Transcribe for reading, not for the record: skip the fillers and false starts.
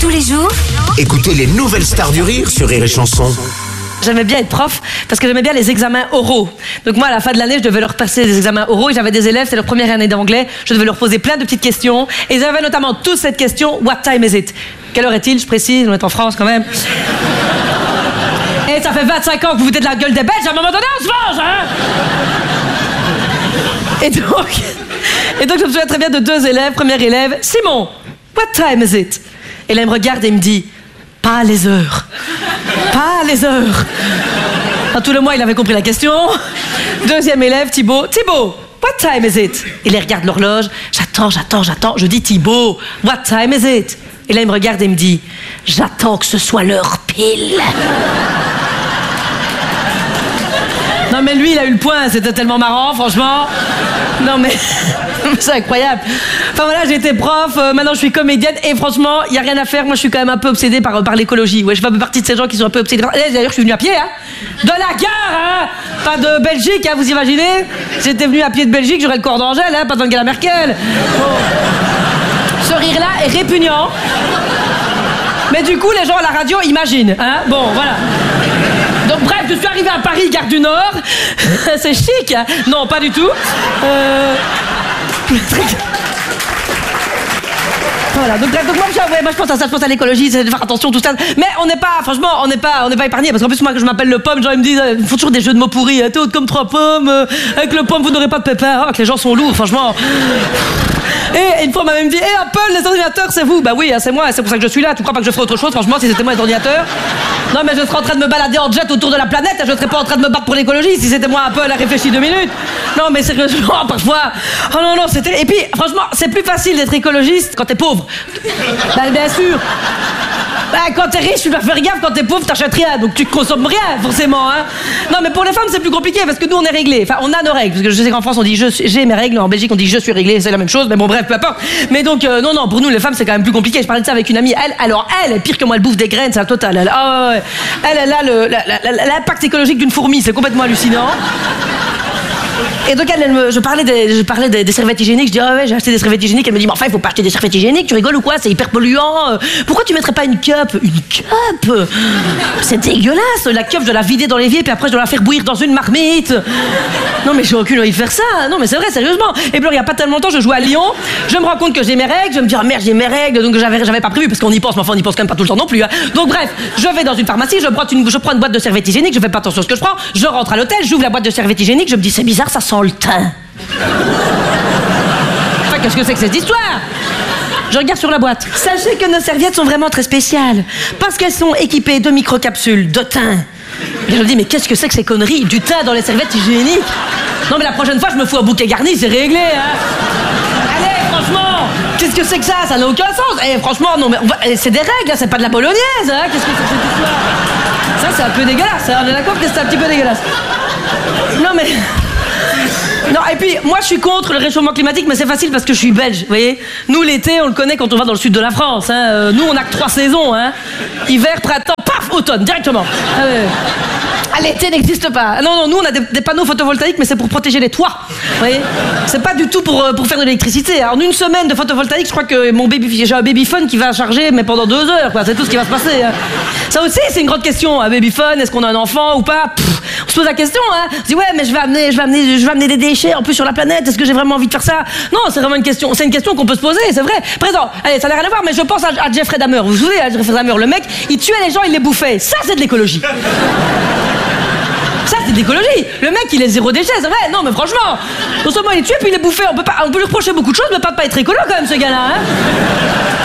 Tous les jours, Écoutez les nouvelles stars du rire sur Rire et Chanson. J'aimais bien être prof parce que j'aimais bien les examens oraux. Donc moi, à la fin de l'année, je devais leur passer des examens oraux et j'avais des élèves, c'est leur première année d'anglais. Je devais leur poser plein de petites questions et ils avaient notamment tous cette question: What time is it? Quelle heure est-il? Je précise, on est en France quand même. Et ça fait 25 ans que vous vous foutez de la gueule des Belges, à un moment donné, on se venge, hein? Et donc je me souviens très bien de deux élèves. Premier élève: Simon, what time is it? Et là, il me regarde et il me dit: pas les heures. Pas les heures. À tout le moins, il avait compris la question. Deuxième élève, Thibaut, what time is it? Et il regarde l'horloge. J'attends. Je dis: Thibaut, what time is it? Et là, il me regarde et il me dit: j'attends que ce soit l'heure pile. Non mais lui, il a eu le point, c'était tellement marrant, franchement. Non mais c'est incroyable. Enfin voilà, j'ai été prof, maintenant je suis comédienne et franchement, il y a rien à faire. Moi, je suis quand même un peu obsédée par l'écologie. Ouais, je fais un peu partie de ces gens qui sont un peu obsédés. D'ailleurs, je suis venue à pied, hein. De la gare, hein. Pas de Belgique, hein, vous imaginez? J'étais venue à pied de Belgique, j'aurais le corps d'Angèle, hein, pas d'Angela Merkel. Bon. Ce rire-là est répugnant. Mais du coup, les gens à la radio imaginent, hein. Bon, voilà. Donc bref, je suis arrivée à Paris, gare du Nord. C'est chic, hein? Non, pas du tout. Voilà, donc moi je pense à ça, je pense à l'écologie, c'est de faire attention, tout ça. Mais on n'est pas, franchement, on n'est pas épargné. Parce qu'en plus, moi, que je m'appelle le pomme, les gens ils me disent, ils font toujours des jeux de mots pourris. T'es haute comme 3 pommes, avec le pomme, vous n'aurez pas de pépins. Oh, que les gens sont lourds, franchement. Et une fois, on m'a même dit: Apple, les ordinateurs, c'est vous. Bah oui, c'est moi, c'est pour ça que je suis là. Tu crois pas que je ferais autre chose, franchement, si c'était moi les ordinateurs? Non, mais je serais en train de me balader en jet autour de la planète, je serais pas en train de me battre pour l'écologie si c'était moi Apple à réfléchir 2 minutes. Non, mais sérieusement, parfois. Oh non, c'était. Et puis, franchement, c'est plus facile d'être écologiste quand t'es pauvre. Bah, bien sûr. Bah, quand t'es riche, tu dois faire gaffe, quand t'es pauvre, t'achètes rien, donc tu consommes rien, forcément, hein. Non, mais pour les femmes, c'est plus compliqué, parce que nous, on est réglés. Enfin, on a nos règles, parce que je sais qu'en France, on dit j'ai mes règles, en Belgique, on dit je suis réglé, c'est la même chose, mais bon, bref, peu importe. Mais donc, non, pour nous, les femmes, c'est quand même plus compliqué. Je parlais de ça avec une amie, elle est pire que moi, elle bouffe des graines, c'est la totale. Elle a l'impact écologique d'une fourmi, c'est complètement hallucinant. Et donc je parlais des serviettes hygiéniques. Je dis: ah ouais, j'ai acheté des serviettes hygiéniques. Elle me dit: mais enfin, il faut pas acheter des serviettes hygiéniques, tu rigoles ou quoi? C'est hyper polluant. Pourquoi tu mettrais pas une cup? Une cup? C'est dégueulasse. La cup, je dois la vider dans l'évier, puis après je dois la faire bouillir dans une marmite. Non mais j'ai aucune envie de faire ça. Non mais c'est vrai, sérieusement. Et puis il y a pas tellement longtemps, je jouais à Lyon. Je me rends compte que j'ai mes règles. Je me dis: ah merde, j'ai mes règles. Donc j'avais pas prévu, parce qu'on y pense, mais enfin on y pense quand même pas tout le temps non plus, hein. Donc bref, je vais dans une pharmacie, je prends une boîte de serviettes hygiéniques. Je fais pas attention à ce que je prends. Je rentre à l'hôtel, j'ouvre la boîte de serviettes hygiéniques. Je me dis: c'est bizarre, ça sent le thym. Enfin, qu'est-ce que c'est que cette histoire? Je regarde sur la boîte. Sachez que nos serviettes sont vraiment très spéciales, parce qu'elles sont équipées de microcapsules de thym. Et je me dis: mais qu'est-ce que c'est que ces conneries? Du thym dans les serviettes hygiéniques? Non mais la prochaine fois, je me fous un bouquet garni, c'est réglé, hein. Allez, franchement, qu'est-ce que c'est que ça? Ça n'a aucun sens. Et franchement, non mais c'est des règles, hein, c'est pas de la bolognaise, hein. Qu'est-ce que c'est que cette histoire? Ça, c'est un peu dégueulasse, hein. On est d'accord que c'est un petit peu dégueulasse. Non mais... Non, et puis, moi, je suis contre le réchauffement climatique, mais c'est facile parce que je suis belge, vous voyez. Nous, l'été, on le connaît quand on va dans le sud de la France, hein. Nous, on a que 3 saisons, hein. Hiver, printemps, paf, automne, directement. L'été n'existe pas. Non, nous, on a des panneaux photovoltaïques, mais c'est pour protéger les toits, vous voyez. C'est pas du tout pour faire de l'électricité. En une semaine de photovoltaïque, je crois que j'ai un babyphone qui va charger, mais pendant 2 heures, quoi. C'est tout ce qui va se passer, hein. Ça aussi, c'est une grande question. Un babyphone, est-ce qu'on a un enfant ou pas? On se pose la question, hein. On se dit: ouais, mais je vais amener des déchets en plus sur la planète. Est-ce que j'ai vraiment envie de faire ça? Non, c'est vraiment une question. C'est une question qu'on peut se poser, c'est vrai. Présent. Allez, ça n'a rien à voir, mais je pense à Jeffrey Dahmer. Vous vous souvenez, à Jeffrey Dahmer, le mec, il tuait les gens, il les bouffait. Ça, c'est de l'écologie. Ça, c'est de l'écologie. Le mec, il est 0 déchet, c'est vrai. Non, mais franchement, non seulement il est tué, puis il est bouffé. On peut lui reprocher beaucoup de choses, mais pas de pas être écolo quand même, ce gars-là, hein.